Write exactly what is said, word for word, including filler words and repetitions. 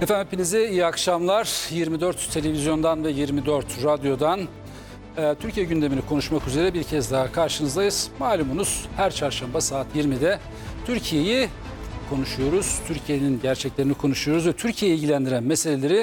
Efendim hepinize iyi akşamlar. yirmi dört televizyondan ve yirmi dört radyodan e, Türkiye gündemini konuşmak üzere bir kez daha karşınızdayız. Malumunuz her çarşamba saat yirmide Türkiye'yi konuşuyoruz. Türkiye'nin gerçeklerini konuşuyoruz ve Türkiye'yi ilgilendiren meseleleri